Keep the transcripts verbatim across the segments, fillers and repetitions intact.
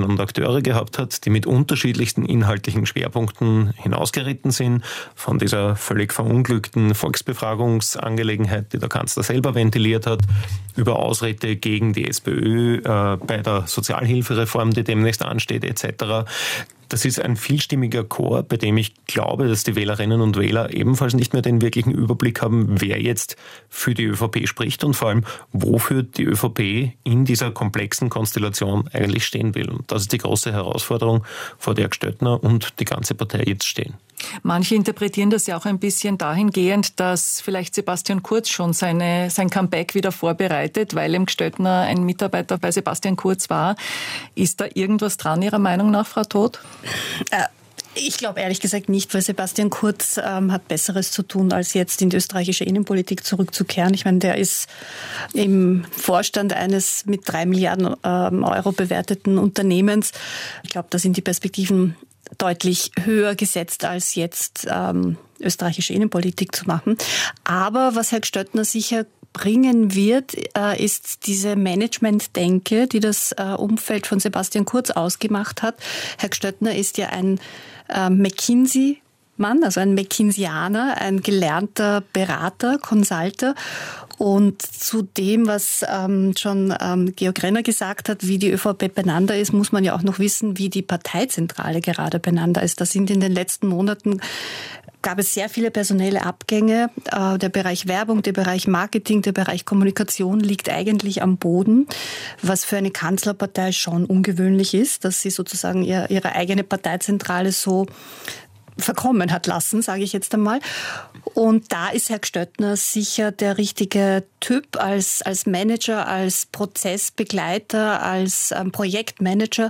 Akteurinnen und Akteure gehabt hat, die mit unterschiedlichsten inhaltlichen Schwerpunkten hinausgeritten sind, von dieser völlig verunglückten Volksbefragungsangelegenheit, die der Kanzler selber ventiliert hat, über Ausritte gegen die SPÖ äh, bei der Sozialhilfereform, die demnächst ansteht, et cetera. Das ist ein vielstimmiger Chor, bei dem ich glaube, dass die Wählerinnen und Wähler ebenfalls nicht mehr den wirklichen Überblick haben, wer jetzt für die ÖVP spricht und vor allem, wofür die ÖVP in dieser komplexen Konstellation eigentlich stehen will. Und das ist die große Herausforderung, vor der Gstöttner und die ganze Partei jetzt stehen. Manche interpretieren das ja auch ein bisschen dahingehend, dass vielleicht Sebastian Kurz schon seine, sein Comeback wieder vorbereitet, weil im Gstöttner ein Mitarbeiter bei Sebastian Kurz war. Ist da irgendwas dran, Ihrer Meinung nach, Frau Todt? Äh. Ich glaube ehrlich gesagt nicht, weil Sebastian Kurz ähm, hat Besseres zu tun, als jetzt in die österreichische Innenpolitik zurückzukehren. Ich meine, der ist im Vorstand eines mit drei Milliarden ähm, Euro bewerteten Unternehmens. Ich glaube, da sind die Perspektiven deutlich höher gesetzt, als jetzt ähm, österreichische Innenpolitik zu machen. Aber was Herr Gstöttner sicher bringen wird, äh, ist diese Management-Denke, die das äh, Umfeld von Sebastian Kurz ausgemacht hat. Herr Gstöttner ist ja ein äh, McKinsey-Mann, also ein McKinseyaner, ein gelernter Berater, Consulter. Und zu dem, was ähm, schon ähm, Georg Renner gesagt hat, wie die ÖVP beieinander ist, muss man ja auch noch wissen, wie die Parteizentrale gerade beieinander ist. Da sind in den letzten Monaten gab es sehr viele personelle Abgänge. Äh, der Bereich Werbung, der Bereich Marketing, der Bereich Kommunikation liegt eigentlich am Boden, was für eine Kanzlerpartei schon ungewöhnlich ist, dass sie sozusagen ihr, ihre eigene Parteizentrale so verkommen hat lassen, sage ich jetzt einmal. Und da ist Herr Gstöttner sicher der richtige Typ als, als Manager, als Prozessbegleiter, als ähm, Projektmanager,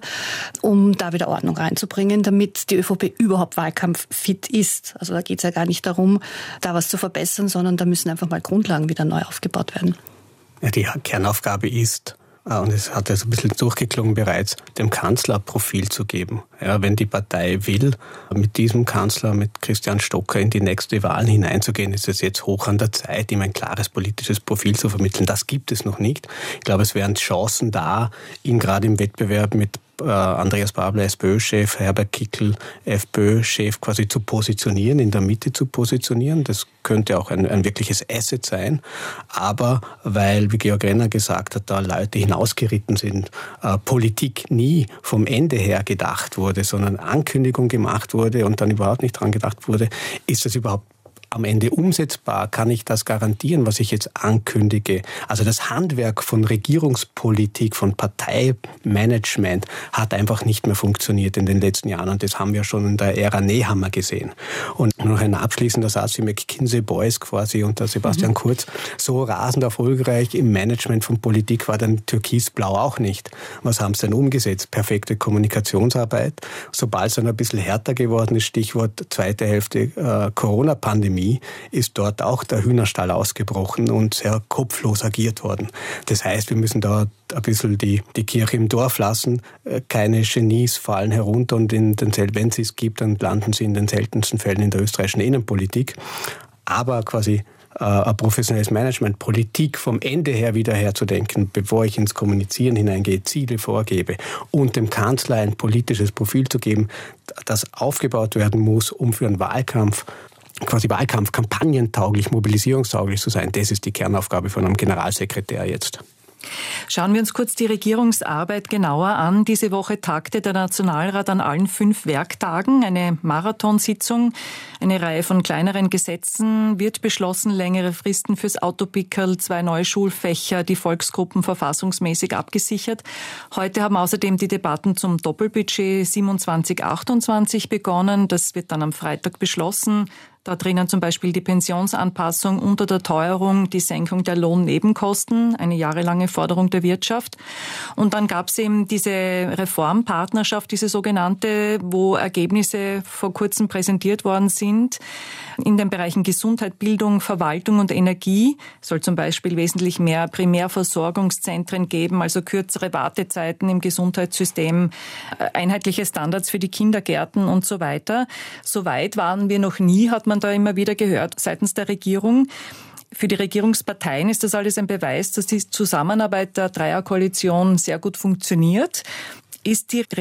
um da wieder Ordnung reinzubringen, damit die ÖVP überhaupt wahlkampffit ist. Also da geht es ja gar nicht darum, da was zu verbessern, sondern da müssen einfach mal Grundlagen wieder neu aufgebaut werden. Ja, die Kernaufgabe ist, und es hat ja so ein bisschen durchgeklungen bereits, dem Kanzler Profil zu geben. Ja, wenn die Partei will, mit diesem Kanzler, mit Christian Stocker in die nächste Wahl hineinzugehen, ist es jetzt hoch an der Zeit, ihm ein klares politisches Profil zu vermitteln. Das gibt es noch nicht. Ich glaube, es wären Chancen da, ihn gerade im Wettbewerb mit äh, Andreas Babler, SPÖ-Chef, Herbert Kickl, FPÖ-Chef quasi zu positionieren, in der Mitte zu positionieren. Das könnte auch ein, ein wirkliches Asset sein. Aber weil, wie Georg Renner gesagt hat, da Leute hinausgeritten sind, äh, Politik nie vom Ende her gedacht wurde, sondern Ankündigung gemacht wurde und dann überhaupt nicht dran gedacht wurde, ist das überhaupt am Ende umsetzbar? Kann ich das garantieren, was ich jetzt ankündige? Also das Handwerk von Regierungspolitik, von Parteimanagement hat einfach nicht mehr funktioniert in den letzten Jahren und das haben wir schon in der Ära Nehammer gesehen. Und noch ein abschließender Satz, wie McKinsey Boys quasi unter Sebastian mhm. Kurz, so rasend erfolgreich im Management von Politik war dann Türkisblau auch nicht. Was haben sie denn umgesetzt? Perfekte Kommunikationsarbeit. Sobald es dann ein bisschen härter geworden ist, Stichwort zweite Hälfte äh, Corona-Pandemie, ist dort auch der Hühnerstall ausgebrochen und sehr kopflos agiert worden. Das heißt, wir müssen da ein bisschen die, die Kirche im Dorf lassen. Keine Genies fallen herunter und in den, wenn es es gibt, dann landen sie in den seltensten Fällen in der österreichischen Innenpolitik. Aber quasi äh, ein professionelles Management, Politik vom Ende her wieder herzudenken, bevor ich ins Kommunizieren hineingehe, Ziele vorgebe und dem Kanzler ein politisches Profil zu geben, das aufgebaut werden muss, um für einen Wahlkampf quasi Wahlkampf kampagnentauglich, mobilisierungstauglich zu sein. Das ist die Kernaufgabe von einem Generalsekretär jetzt. Schauen wir uns kurz die Regierungsarbeit genauer an. Diese Woche tagte der Nationalrat an allen fünf Werktagen. Eine Marathonsitzung, eine Reihe von kleineren Gesetzen wird beschlossen, längere Fristen fürs Autopickerl, zwei neue Schulfächer, die Volksgruppen verfassungsmäßig abgesichert. Heute haben außerdem die Debatten zum Doppelbudget siebenundzwanzig achtundzwanzig begonnen. Das wird dann am Freitag beschlossen. Da drinnen zum Beispiel die Pensionsanpassung unter der Teuerung, die Senkung der Lohnnebenkosten, eine jahrelange Forderung der Wirtschaft. Und dann gab es eben diese Reformpartnerschaft, diese sogenannte, wo Ergebnisse vor kurzem präsentiert worden sind. In den Bereichen Gesundheit, Bildung, Verwaltung und Energie soll zum Beispiel wesentlich mehr Primärversorgungszentren geben, also kürzere Wartezeiten im Gesundheitssystem, einheitliche Standards für die Kindergärten und so weiter. So weit waren wir noch nie, hat man da immer wieder gehört, seitens der Regierung. Für die Regierungsparteien ist das alles ein Beweis, dass die Zusammenarbeit der Dreierkoalition sehr gut funktioniert. Ist die